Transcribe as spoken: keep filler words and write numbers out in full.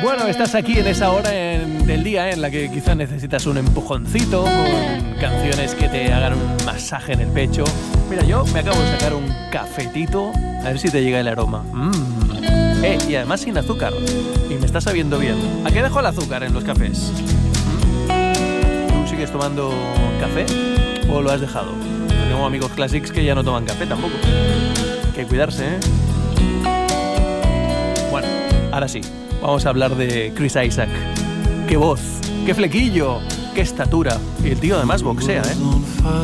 Bueno, estás aquí en esa hora en- del día en la que quizás necesitas un empujoncito con canciones que te hagan un masaje en el pecho. Mira, yo me acabo de sacar un cafetito, a ver si te llega el aroma. Mmm. Eh, y además sin azúcar. Y me está sabiendo bien. ¿A qué dejo el azúcar en los cafés? ¿Mm? ¿Tú sigues tomando café o lo has dejado? Tengo amigos clásicos que ya no toman café tampoco. Hay que cuidarse, ¿eh? Bueno, ahora sí. Vamos a hablar de Chris Isaak. ¡Qué voz! ¡Qué flequillo! ¡Qué estatura! Y el tío además boxea, ¿eh?